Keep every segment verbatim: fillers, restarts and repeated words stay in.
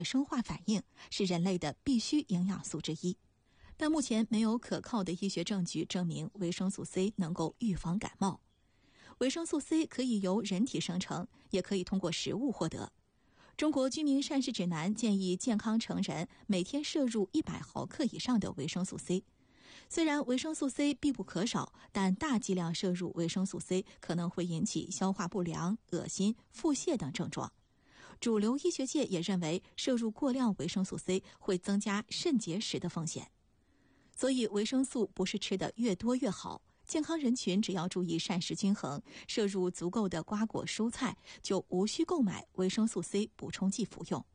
生化反应，是人类的必需营养素之一。但目前没有可靠的医学证据证明维生素 C 能够预防感冒。维生素 C 可以由人体生成，也可以通过食物获得。中国居民膳食指南建议健康成人每天摄入一百毫克以上的维生素 C。虽然维生素 C 必不可少，但大剂量摄入维生素 C 可能会引起消化不良、恶心、腹泻等症状。主流医学界也认为，摄入过量维生素 C 会增加肾结石的风险。所以维生素不是吃得越多越好，健康人群只要注意膳食均衡，摄入足够的瓜果蔬菜，就无需购买维生素 C 补充剂服用。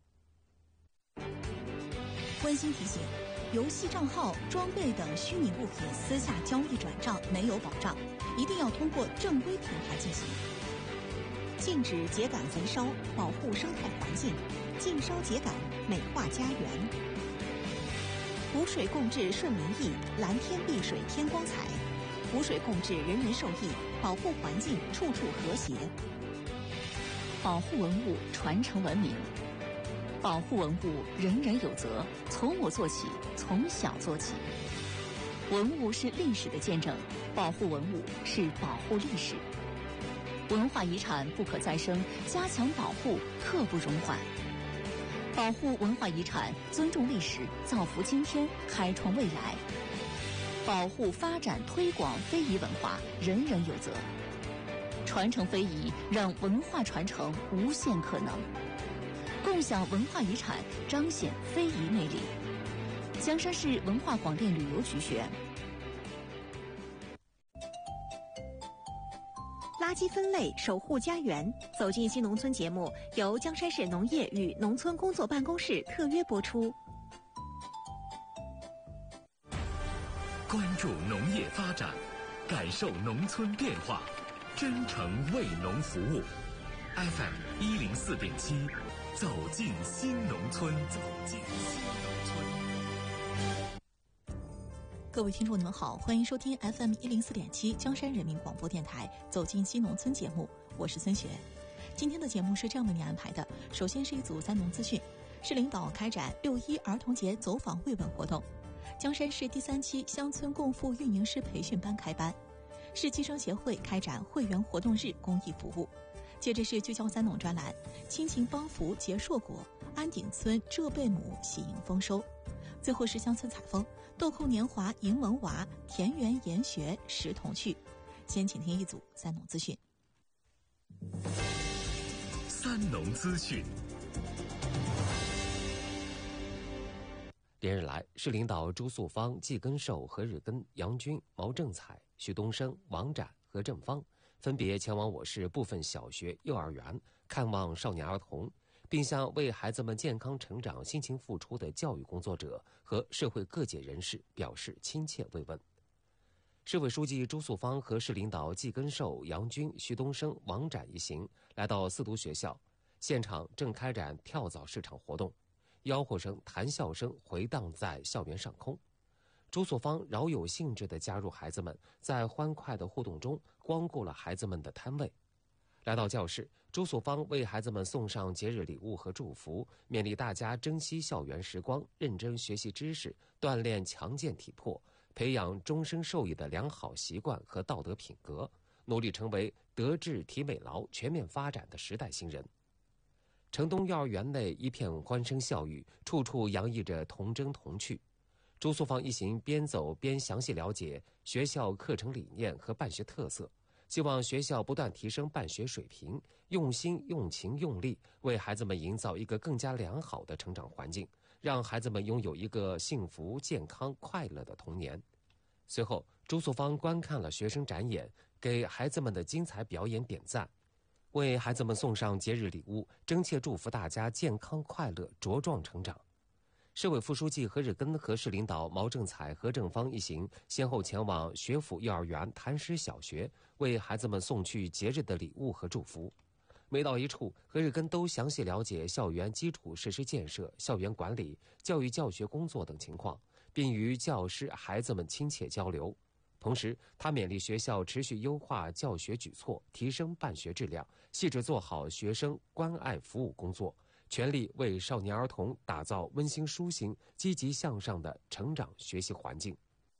温馨提醒：游戏账号、装备等虚拟物品私下交易转账没有保障，一定要通过正规平台进行。禁止秸秆焚烧，保护生态环境；禁烧秸秆，美化家园。湖水共治顺民意，蓝天碧水天光彩。湖水共治人人受益，保护环境处处和谐。 保护文物，传承文明。保护文物，人人有责，从我做起，从小做起。文物是历史的见证，保护文物是保护历史。文化遗产不可再生，加强保护刻不容缓。保护文化遗产，尊重历史，造福今天，开创未来。保护、发展、推广非遗文化，人人有责。传承非遗，让文化传承无限可能。共享文化遗产，彰显非遗魅力。江山市文化广电旅游局选。 垃圾分类，守护家园。走进新农村节目由江山市农业与农村工作办公室特约播出。 关注农业发展，感受农村变化，真诚为农服务。F M 一零四点七，走进新农村，走进新农村。 各位听众，你们好，欢迎收听 F M 一零四点七江山人民广播电台《走进新农村》节目，我是孙雪。今天的节目是这样为您安排的：首先是一组三农资讯，市领导开展六一儿童节走访慰问活动。江山市第三期乡村共付运营师培训班开班，市计生协会开展会员活动日公益服务。接着是聚焦三农专栏，亲情帮扶结硕果，安顶村浙贝母喜迎丰收。最后是乡村采风，豆蔻年华迎萌娃，田园研学识童趣。先请听一组三农资讯。 三农资讯。 连日来，市领导朱素芳、季根寿、何日根、杨军、毛正才、徐东升、王展、何正芳分别前往我市部分小学、幼儿园看望少年儿童，并向为孩子们健康成长辛勤付出的教育工作者和社会各界人士表示亲切慰问。市委书记朱素芳和市领导季根寿、杨军、徐东升、王展一行来到四读学校，现场正开展跳蚤市场活动，吆喝声、谈笑声回荡在校园上空。朱素芳饶有兴致地加入孩子们，在欢快的互动中光顾了孩子们的摊位。来到教室，朱素芳为孩子们送上节日礼物和祝福，勉励大家珍惜校园时光，认真学习知识，锻炼强健体魄，培养终身受益的良好习惯和道德品格，努力成为德智体美劳全面发展的时代新人。城东幼儿园内一片欢声笑语，处处洋溢着童真童趣。朱素芳一行边走边详细了解学校课程理念和办学特色，希望学校不断提升办学水平，用心用情用力为孩子们营造一个更加良好的成长环境，让孩子们拥有一个幸福、健康、快乐的童年。随后，朱素芳观看了学生展演，给孩子们的精彩表演点赞，为孩子们送上节日礼物，真切祝福大家健康快乐、茁壮成长。市委副书记何日根和市领导毛正才、何正芳一行先后前往学府幼儿园、潭石小学，为孩子们送去节日的礼物和祝福。每到一处，何日根都详细了解校园基础设施建设、校园管理、教育教学工作等情况，并与教师、孩子们亲切交流。同时，他勉励学校持续优化教学举措，提升办学质量，细致做好学生关爱服务工作， 全力为少年儿童打造温馨舒心、积极向上的成长学习环境。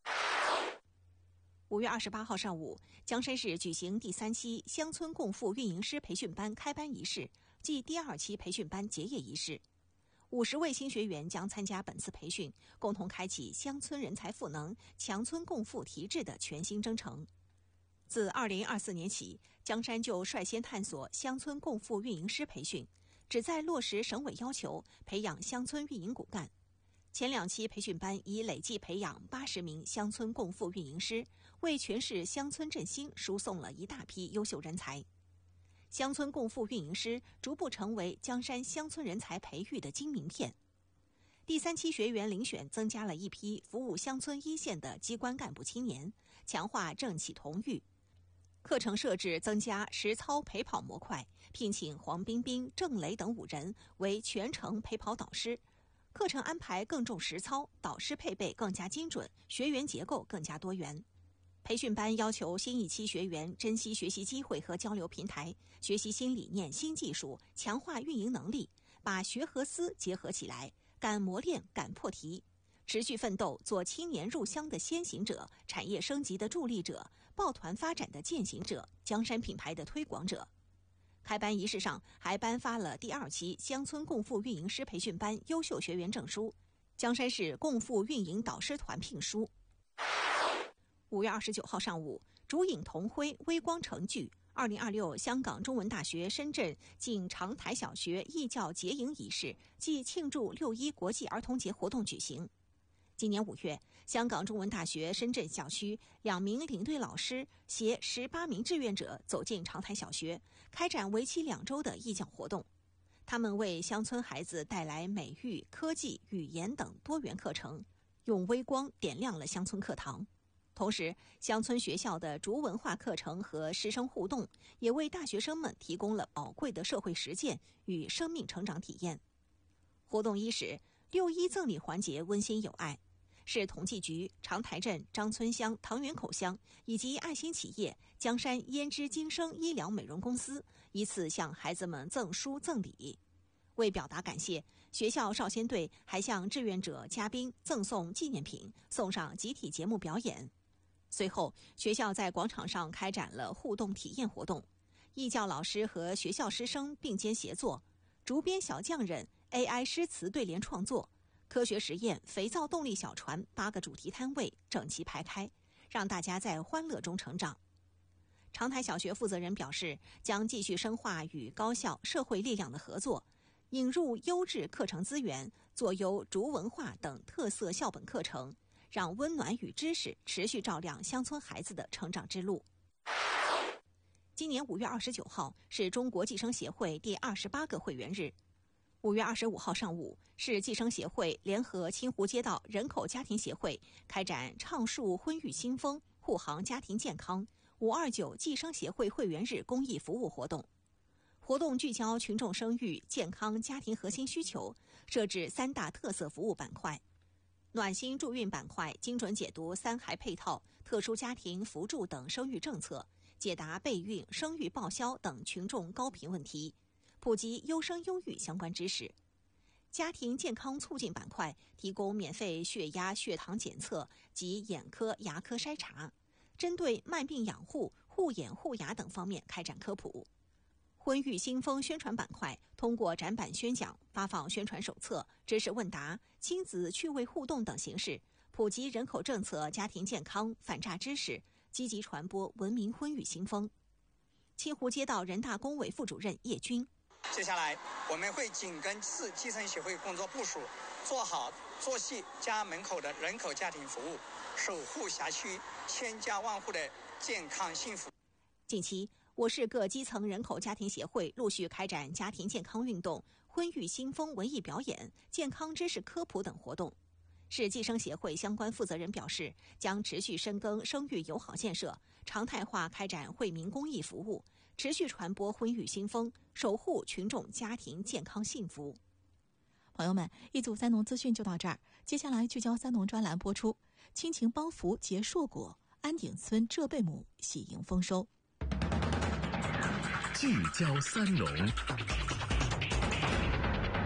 五月二十八号上午，江山市举行第三期乡村共付运营师培训班开班仪式暨第二期培训班结业仪式。五十位新学员将参加本次培训，共同开启乡村人才赋能、强村共付提质的全新征程。自二零二四年起，江山就率先探索乡村共付运营师培训，旨在落实省委要求，培养乡村运营骨干。前两期培训班已累计培养八十名乡村共付运营师，为全市乡村振兴输送了一大批优秀人才。乡村共付运营师逐步成为江山乡村人才培育的金名片。第三期学员遴选增加了一批服务乡村一线的机关干部青年，强化政企同育。课程设置增加实操陪跑模块，聘请黄冰冰、郑雷等五人为全程陪跑导师。课程安排更重实操，导师配备更加精准，学员结构更加多元。培训班要求新一期学员珍惜学习机会和交流平台，学习新理念、新技术，强化运营能力，把学和思结合起来，敢磨练、敢破题，持续奋斗，做青年入乡的先行者，产业升级的助力者，抱团发展的践行者，江山品牌的推广者。开班仪式上还颁发了第二期乡村共付运营师培训班优秀学员证书、江山市共付运营导师团聘书。五月二十九号上午，烛影同辉，微光成炬。二零二六香港中文大学深圳暨长台小学义教结营仪式暨庆祝六一国际儿童节活动举行。今年五月，香港中文大学深圳校区两名领队老师携十八名志愿者走进长台小学，开展为期两周的义教活动。他们为乡村孩子带来美育、科技、语言等多元课程，用微光点亮了乡村课堂。同时，乡村学校的竹文化课程和师生互动，也为大学生们提供了宝贵的社会实践与生命成长体验。活动伊始，六一赠礼环节温馨有爱。市统计局、长台镇、张村乡、唐园口乡以及爱心企业江山胭脂今生医疗美容公司依次向孩子们赠书赠礼。为表达感谢，学校少先队还向志愿者、嘉宾赠送纪念品，送上集体节目表演。随后，学校在广场上开展了互动体验活动，义教老师和学校师生并肩协作，竹编小匠人 A I 诗词对联创作。科学实验肥皂动力小船八个主题摊位整齐排开，让大家在欢乐中成长。长台小学负责人表示，将继续深化与高校、社会力量的合作，引入优质课程资源，做优竹文化等特色校本课程，让温暖与知识持续照亮乡村孩子的成长之路。今年五月二十九号是中国计生协会第二十八个会员日。五月二十五号上午，市计生协会联合清湖街道人口家庭协会开展倡树婚育新风、护航家庭健康五二九计生协会会员日公益服务活动。活动聚焦群众生育、健康、家庭核心需求，设置三大特色服务板块：暖心助孕板块精准解读三孩配套、特殊家庭扶助等生育政策，解答备孕、生育报销等群众高频问题，普及优生优育相关知识。家庭健康促进板块提供免费血压、血糖检测及眼科、牙科筛查，针对慢病养护、护眼护牙等方面开展科普。婚育新风宣传板块通过展板宣讲、发放宣传手册、知识问答、亲子趣味互动等形式，普及人口政策、家庭健康、反诈知识，积极传播文明婚育新风。清湖街道人大工委副主任叶军， 接下来我们会紧跟市计生协会工作部署，做好做细家门口的人口家庭服务，守护辖区千家万户的健康幸福。 近期，我市各基层人口家庭协会陆续开展家庭健康运动、婚育新风文艺表演、健康知识科普等活动。市计生协会相关负责人表示，将持续深耕生育友好建设，常态化开展惠民公益服务，持续传播婚育新风，守护群众家庭健康幸福。 朋友们，一组三农资讯就到这儿，接下来聚焦三农专栏播出。亲情帮扶结硕果，安顶村浙贝母喜迎丰收。 聚焦三农。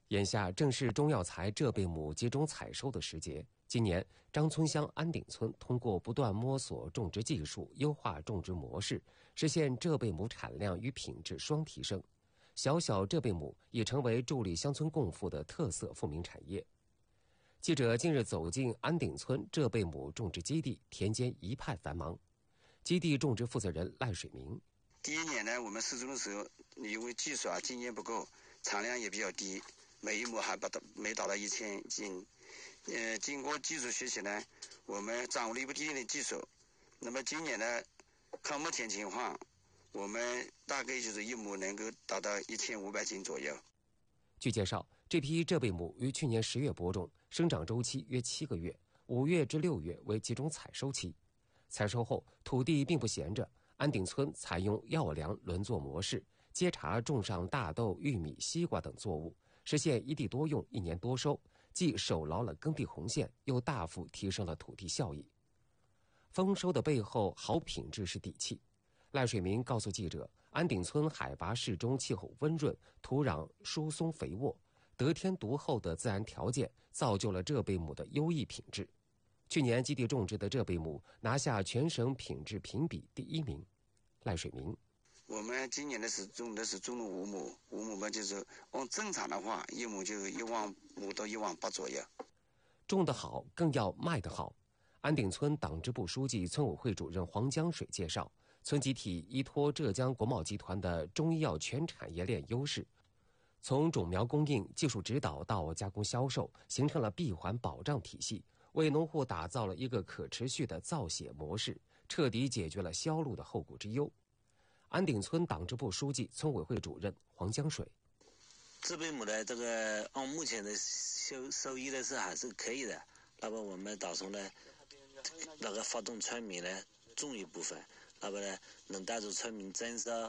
眼下正是中药材浙贝母集中采收的时节。今年，张村乡安顶村通过不断摸索种植技术、优化种植模式，实现浙贝母产量与品质双提升。小小浙贝母已成为助力乡村共富的特色富民产业。记者近日走进安顶村浙贝母种植基地，田间一派繁忙。基地种植负责人赖水明： 第一年呢，我们试种的时候，因为技术啊经验不够，产量也比较低，每一亩还不到没达到一千斤。呃，经过技术学习呢，我们掌握了一定的技术。那么今年呢，看目前情况，我们大概就是一亩能够达到一千五百斤左右。 据介绍，这批浙贝母于去年十月播种，生长周期约七个月，五月至六月为集中采收期。采收后，土地并不闲着，安顶村采用药粮轮作模式，接茬种上大豆、玉米、西瓜等作物，实现一地多用、一年多收，既守牢了耕地红线，又大幅提升了土地效益。丰收的背后，好品质是底气。赖水明告诉记者，安顶村海拔适中，气候温润，土壤疏松肥沃，得天独厚的自然条件造就了浙贝母的优异品质。去年基地种植的浙贝母拿下全省品质评比第一名。赖水明： 我们今年的是种的是种了五亩，五亩嘛就是按正常的话，一亩就一万五到一万八左右。 种得好，更要卖得好。安顶村党支部书记、村委会主任黄江水介绍，村集体依托浙江国贸集团的中医药全产业链优势，从种苗供应、技术指导到加工销售，形成了闭环保障体系，为农户打造了一个可持续的造血模式，彻底解决了销路的后顾之忧。安顶村党支部书记、村委会主任黄江水： 浙贝母的这个按目前的收收益呢是还是可以的，那么我们打算呢，那个发动村民呢种一部分，那么呢能带着村民增收。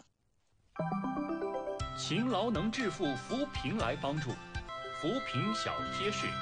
勤劳能致富，扶贫来帮助，扶贫小贴士。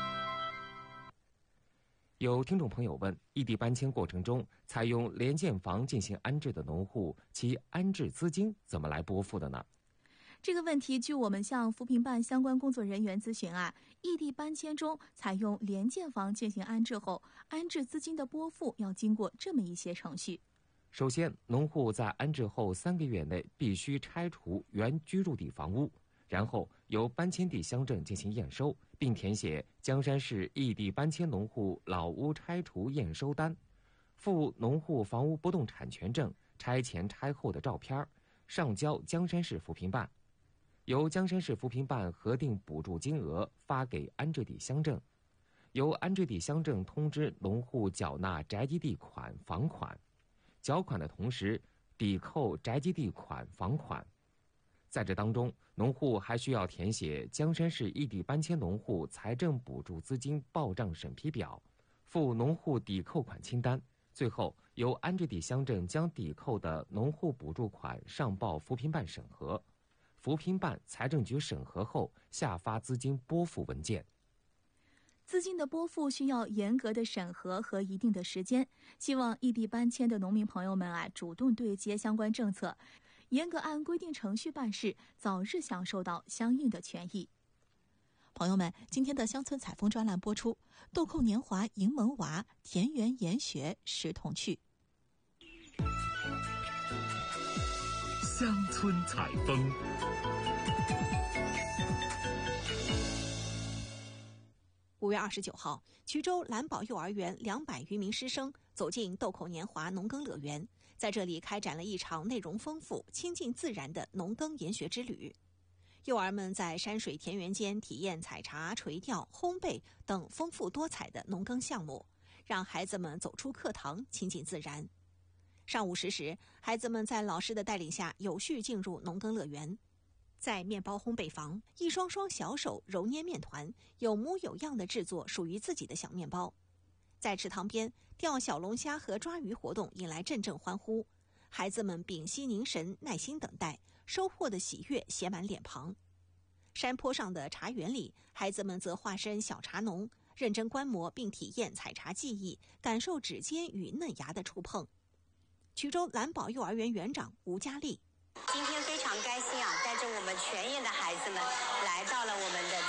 有听众朋友问，异地搬迁过程中采用联建房进行安置的农户，其安置资金怎么来拨付的呢？ 这个问题，据我们向扶贫办相关工作人员咨询啊，异地搬迁中采用联建房进行安置后，安置资金的拨付要经过这么一些程序。 首先，农户在安置后三个月内必须拆除原居住地房屋，然后由搬迁地乡镇进行验收，并填写江山市异地搬迁农户老屋拆除验收单，附农户房屋不动产权证、拆前拆后的照片，上交江山市扶贫办，由江山市扶贫办核定补助金额发给安置地乡镇，由安置地乡镇通知农户缴纳宅基地款房款，缴款的同时抵扣宅基地款房款。在这当中，农户还需要填写江山市异地搬迁农户财政补助资金报账审批表，附农户抵扣款清单，最后由安置地乡镇将抵扣的农户补助款上报扶贫办审核，扶贫办、财政局审核后下发资金拨付文件。 资金的拨付需要严格的审核和一定的时间，希望异地搬迁的农民朋友们啊，主动对接相关政策，严格按规定程序办事，早日享受到相应的权益。 朋友们，今天的乡村采风专栏播出，豆蔻年华迎萌娃，田园研学识童趣。 乡村采风。 五月二十九号，衢州蓝宝幼儿园两百余名师生走进豆蔻年华农耕乐园，在这里开展了一场内容丰富、亲近自然的农耕研学之旅。幼儿们在山水田园间体验采茶、垂钓、烘焙等丰富多彩的农耕项目，让孩子们走出课堂，亲近自然。上午十时，孩子们在老师的带领下有序进入农耕乐园。在面包烘焙房，一双双小手揉捏面团，有模有样地制作属于自己的小面包。在池塘边，钓小龙虾和抓鱼活动引来阵阵欢呼，孩子们屏息凝神，耐心等待，收获的喜悦写满脸庞。山坡上的茶园里，孩子们则化身小茶农，认真观摩并体验采茶技艺，感受指尖与嫩芽的触碰。衢州蓝宝幼儿园园长吴佳丽： 今天非常开心啊，带着我们全院的孩子们来到了我们的